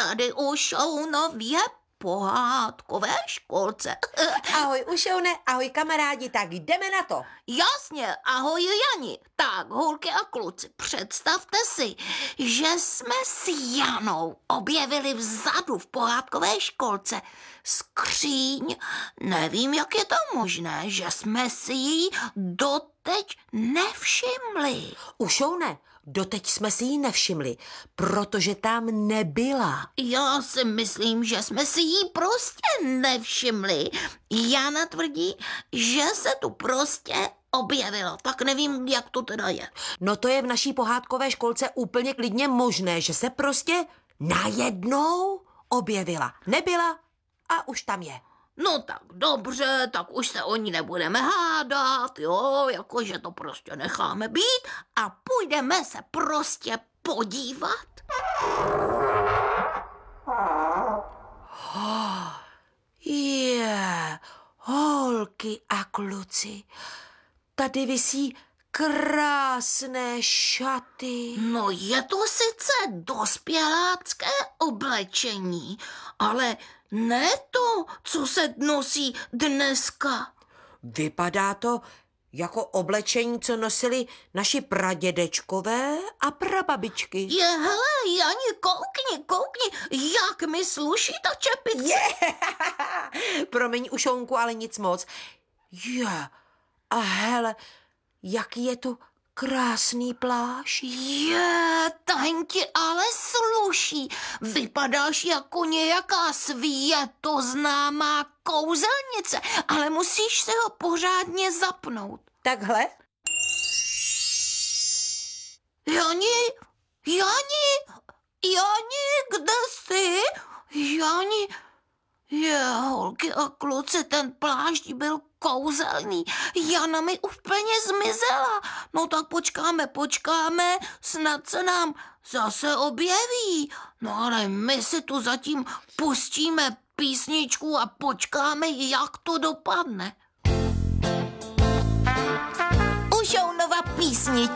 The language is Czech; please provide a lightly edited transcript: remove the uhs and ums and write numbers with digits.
tady u Šounově pohádkové školce. Ahoj Ušoune, ahoj kamarádi, tak jdeme na to. Jasně, ahoj Jani. Tak, holky a kluci, představte si, že jsme s Janou objevili vzadu v pohádkové školce skříň. Nevím, jak je to možné, že jsme si ji doteď nevšimli. Ušoune, doteď jsme si ji nevšimli, protože tam nebyla. Já si myslím, že jsme si ji prostě nevšimli. Jana tvrdí, že se tu prostě objevila. Tak nevím, jak to teda je. No to je v naší pohádkové školce úplně klidně možné, že se prostě najednou objevila. Nebyla a už tam je. No tak dobře, tak už se o ní nebudeme hádat, jo, jakože to prostě necháme být a půjdeme se prostě podívat. Holky a kluci, tady visí krásné šaty. No je to sice dospělácké oblečení, ale ne to, co se nosí dneska. Vypadá to jako oblečení, co nosili naši pradědečkové a prababičky. Hele, Jani, koukni, jak mi sluší ta čepice. Promiň, Ušounku, ale nic moc. A hele, jaký je tu krásný plášť. Ten ti ale sluší. Vypadáš jako nějaká světoznámá kouzelnice, ale musíš se ho pořádně zapnout. Takhle? Jani, kde jsi? Jani, holky a kluci, ten plášť byl kouzelný. Jana mi úplně zmizela. No tak počkáme, snad se nám zase objeví. No ale my si tu zatím pustíme písničku a počkáme, jak to dopadne. Ušounova písnička.